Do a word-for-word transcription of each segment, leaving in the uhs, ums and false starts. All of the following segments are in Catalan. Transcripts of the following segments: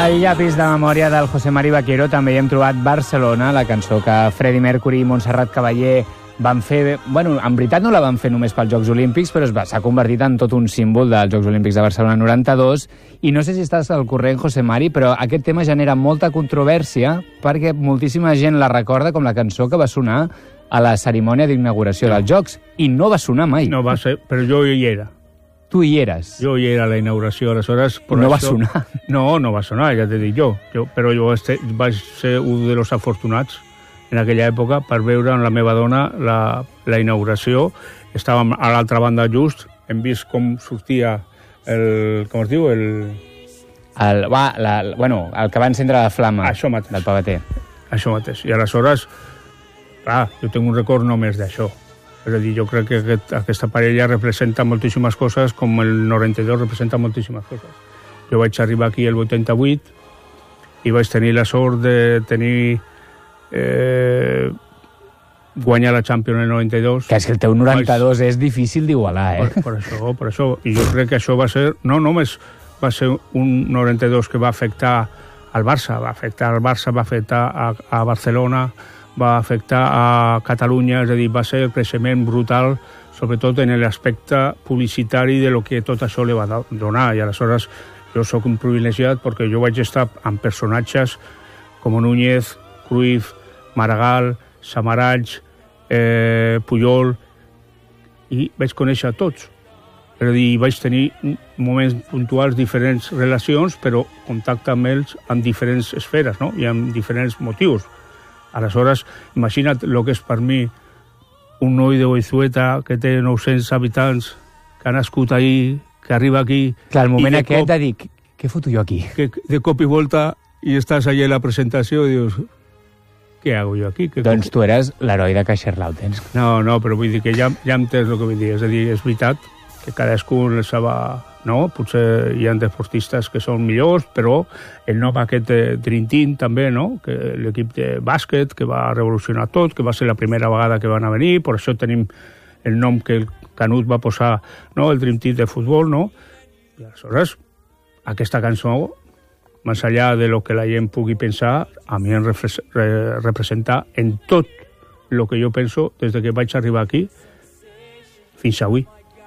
Al llapis de memòria del José Mari Vaquero també hi hem trobat Barcelona, la cançó que Freddie Mercury i Montserrat Caballé van fer... Bueno, en veritat no la van fer només pels Jocs Olímpics, però s'ha convertit en tot un símbol dels Jocs Olímpics de Barcelona noranta-dos. I no sé si estàs al corrent, José Mari, però aquest tema genera molta controvèrsia perquè moltíssima gent la recorda com la cançó que va sonar a la cerimònia d'inauguració dels Jocs. I no va sonar mai. No va ser, però jo hi era. Tu hi eres. Jo hi era a la inauguració, aleshores... No va això... sonar. No, no va sonar, ja t'he dit jo. jo però jo este, vaig ser un dels afortunats en aquella època per veure amb la meva dona la, la inauguració. Estàvem a l'altra banda just, hem vist com sortia el... com es diu? El... El, va, la, bueno, el que va encendre la flama. Això mateix. Del pavater. Això mateix. I aleshores, clar, jo tinc un record només d'això. És a dir, jo crec que aquest, aquesta parella representa moltíssimes coses, com el noranta-dos representa moltíssimes coses. Jo vaig arribar aquí el vuitanta-vuit i vaig tenir la sort de tenir... Eh, guanyar la Champions el noranta-dos. Que és que el teu noranta-dos vaig... és difícil d'igualar, eh? Per, per això, per això. I jo crec que això va ser... No només va ser un noranta-dos que va afectar al Barça, va afectar al Barça, va afectar a, a Barcelona, va afectar a Catalunya, és a dir, va ser el creixement brutal, sobretot en l'aspecte publicitari de lo que tot això li va donar. I aleshores jo sóc un privilegiat perquè jo vaig estar amb personatges com Núñez, Cruyff, Maragall, Samaranch, eh, Puyol, i vaig conèixer a tots. És a dir, vaig tenir moments puntuals, diferents relacions, però contacte amb ells en diferents esferes, no? I amb diferents motius. Aleshores, imagina't el que és per mi un noi de Goizueta que té nou-cents habitants, que ha nascut ahí, que arriba aquí... Clar, el moment aquest cop, de dir, què foto jo aquí? Que de cop i volta i estàs allà a la presentació i dius, què hago jo aquí? Que doncs tu eres l'heroi de Caixer-Lautens. No, no, però vull dir que ja, ja entens el que vull dir. És a dir, és veritat que cadascú la seva... No? Potser hi ha deportistes que són millors, però el nom aquest de Dream Team també, no? Que l'equip de bàsquet que va revolucionar tot, que va ser la primera vegada que van a venir, per això tenim el nom que el Canut va posar, no? El Dream Team de futbol, no? I aleshores, aquesta cançó, més enllà de lo que la gent pugui pensar, a mi em representa en tot el que jo penso des de que vaig arribar aquí fins avui.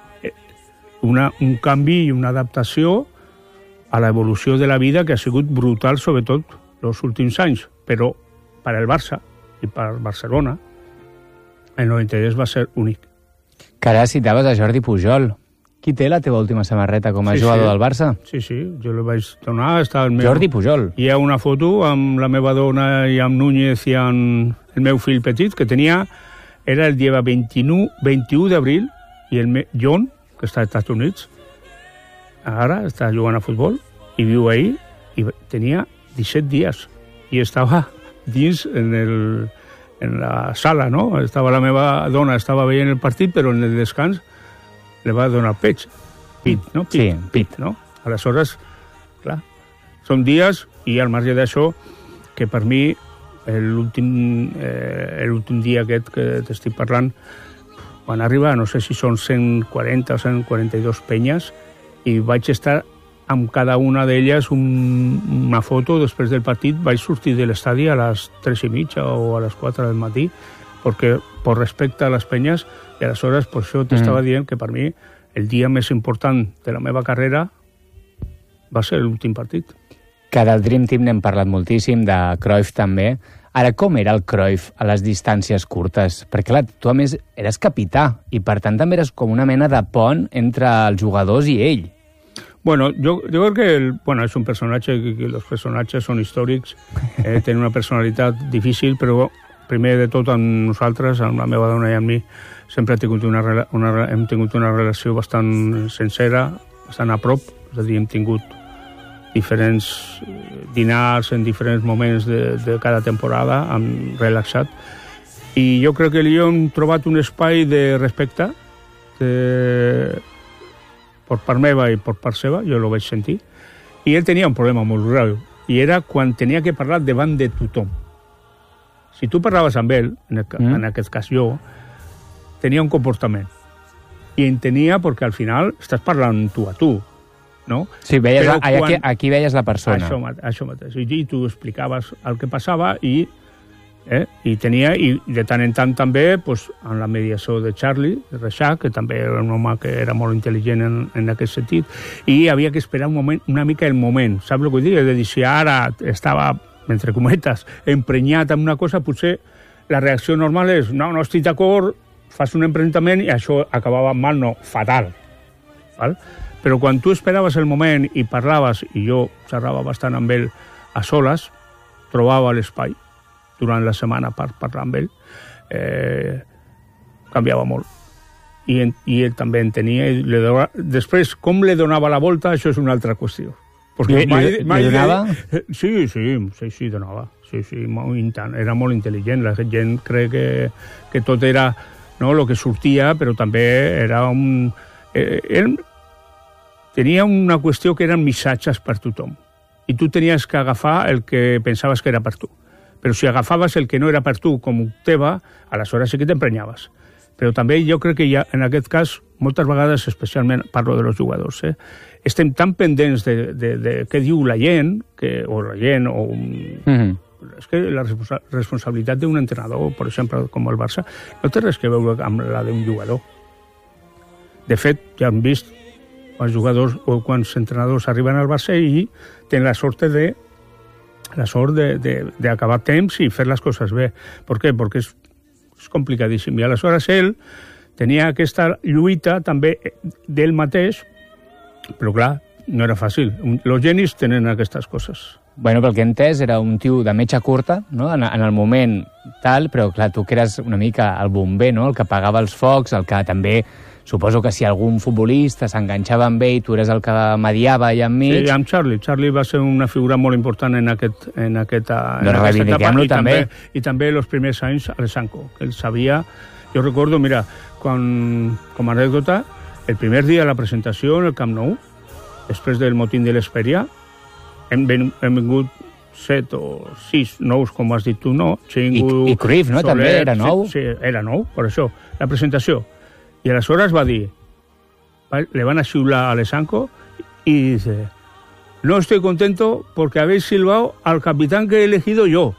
Una, un canvi i una adaptació a l'evolució de la vida que ha sigut brutal, sobretot els últims anys. Però per al Barça i per Barcelona, el noranta-dos va ser únic. Que ara citaves a Jordi Pujol. Qui té la teva última samarreta com a sí, jugador sí. del Barça? Sí, sí, jo li vaig donar... El meu... Jordi Pujol. Hi ha una foto amb la meva dona i amb Núñez i amb el meu fill petit, que tenia... Era el dia vint-i-u d'abril i el me... John, que està als Estats Units, ara està jugant a futbol, i viu ahí, i tenia disset dies, i estava dins en, el, en la sala, no? Estava la meva dona, estava veient el partit, però en el descans li va donar peix, pit, no? Pit, sí, pit, no? Aleshores, clar, són dies, i al marge d'això, que per mi, l'últim eh, l'últim dia aquest que t'estic parlant, van arribar, no sé si són cent quaranta o cent quaranta-dos penyes, i vaig estar amb cada una d'elles un, una foto. Després del partit vaig sortir de l'estadi a les tres i mitja o a les quatre del matí, perquè per respecte a les penyes, i aleshores per això t'estava mm. dient que per mi el dia més important de la meva carrera va ser l'últim partit. Que del Dream Team n'hem parlat moltíssim, de Cruyff també. Ara, com era el Cruyff a les distàncies curtes? Perquè, clar, tu a més eres capità i, per tant, també eres com una mena de pont entre els jugadors i ell. Bueno, jo, jo crec que el, bueno, és un personatge, que, que els personatges són històrics, eh, tenen una personalitat difícil, però primer de tot amb nosaltres, amb la meva dona i amb mi, sempre hem tingut una, una, hem tingut una relació bastant sincera, bastant a prop, és a dir, hem tingut diferents dinars en diferents moments de, de cada temporada, hem relaxat. I jo crec que jo hem trobat un espai de respecte de, per part meva i per part seva, jo lo vaig sentir. I ell tenia un problema molt greu, i era quan tenia que parlar davant de tothom. Si tu parlaves amb ell, en, el, mm. en aquest cas jo, tenia un comportament. I en tenia perquè al final estàs parlant tu a tu. no? Sí, veies, Però quan... aquí, quan... aquí veies la persona. Això, això mateix. I, i tu explicaves el que passava i, eh, i tenia, i de tant en tant també, pues, en la mediació de Charlie, de Reixac, que també era un home que era molt intel·ligent en, en aquest sentit, i havia que esperar un moment, una mica el moment. Saps el que vull dir? És a dir, si ara estava, entre cometes, emprenyat amb una cosa, potser la reacció normal és, no, no estic d'acord, fas un emprenyament i això acabava mal, no, fatal. Val? Però quan tu esperaves el moment i parlaves, i jo xerrava bastant amb ell a soles, trobava l'espai durant la setmana per parlar amb ell, eh, canviava molt. I, en, I ell també en tenia. I li donava, després, com li donava la volta, això és una altra qüestió. Li, mai, li, mai li donava? De... Sí, sí, sí, sí, donava. Sí, sí, molt, era molt intel·ligent. La gent crec que, que tot era, no, el que sortia, però també era un... Eh, ell tenia una qüestió que eren missatges per tothom. I tu tenies que agafar el que pensaves que era per tu. Però si agafaves el que no era per tu com teva, aleshores sí que t'emprenyaves. Però també jo crec que ja, en aquest cas, moltes vegades, especialment parlo de los jugadors, eh, estem tan pendents de, de, de què diu la gent, que, o la gent, o... Un... Mm-hmm. És que la responsa responsabilitat d'un entrenador, per exemple, com el Barça, no té res que veure amb la d'un jugador. De fet, ja hem vist els jugadors o quants entrenadors arriben al Barça i tenen la sort de la sort d'acabar temps i fer les coses bé. Per què? Perquè és, és complicadíssim. I aleshores ell tenia aquesta lluita també d'ell mateix, però clar, no era fàcil. Els genis tenen aquestes coses. Bueno, pel que he entès, era un tio de metxa curta, no? en, en el moment tal, però clar, tu que eres una mica el bomber, no? El que apagava els focs, el que també... Suposo que si algun futbolista s'enganxava amb ell, tu eres el que mediava allà enmig... Sí, amb Charlie. Charlie va ser una figura molt important en, aquest, en aquesta, doncs en aquesta etapa. I també. també. I també els primers anys a l'Esanco, que ell sabia... Jo recordo, mira, quan, com a anècdota, el primer dia de la presentació en el Camp Nou, després del motín de l'Esperia, hem, ven, hem vingut set o sis nous, com has dit tu, no? Xingu, I, i Cruyff, no? Soler, també era nou? Sí, sí, era nou, per això. La presentació. Y a las horas va a decir, le van a xiular a Lesanco y dice, no estoy contento porque habéis silbado al capitán que he elegido yo.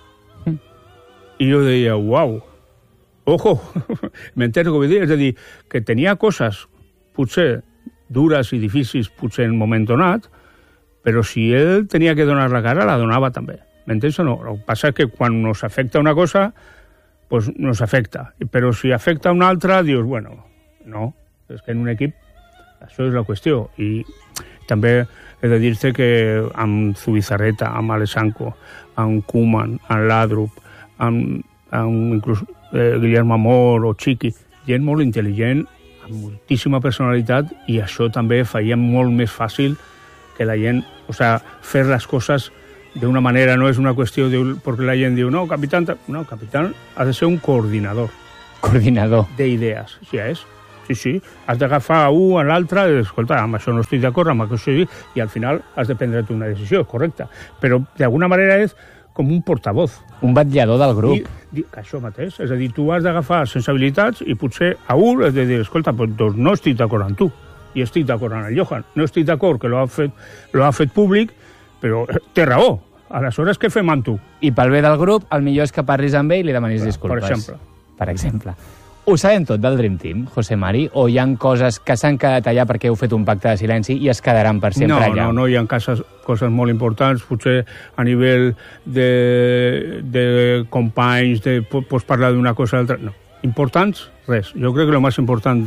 Y yo decía, wow, ojo, me entero que vull dir, és a dir, que tenia coses potser dures i difícils potser en un moment donat, però si ell tenia que donar la cara, la donava també. M'entens o no? El que passa és que quan nos afecta una cosa, pues nos afecta. Però si afecta una altra, dius, bueno... No, és que en un equip això és la qüestió. I també he de dir-te que amb Zubizarreta, amb Alessanco, amb Koeman, amb Laudrup, amb, amb inclús eh, Guillermo Amor o Chiqui, gent molt intel·ligent, amb moltíssima personalitat, i això també feia molt més fàcil que la gent, o sea, fer les coses d'una manera, no és una qüestió de, perquè la gent diu, no, capitán, no, capitán ha de ser un coordinador. Coordinador. D'idees, sí és. Sí, sí, has d'agafar un a l'altre i escolta, amb això no estic d'acord, amb això sí, i al final has de prendre una decisió, correcta. Però d'alguna manera és com un portavoz. Un batllador del grup. I, i això mateix, és a dir, tu has d'agafar sensibilitats i potser a un has de dir, escolta, doncs no estic d'acord amb tu, i estic d'acord amb el Johan. No estic d'acord que l'ha fet, l'ha fet públic, però té raó. Aleshores, què fem amb tu? I pel bé del grup, el millor és que parlis amb ell i li demanis Clar, disculpes. Per exemple. Per exemple. Ho sabem tot del Dream Team, José Mari? O hi ha coses que s'han quedat allà perquè heu fet un pacte de silenci i es quedaran per sempre no, allà? No, no, hi ha coses, coses molt importants, potser a nivell de, de companys, de, pots parlar d'una cosa o altra. No, importants, res. Jo crec que el més important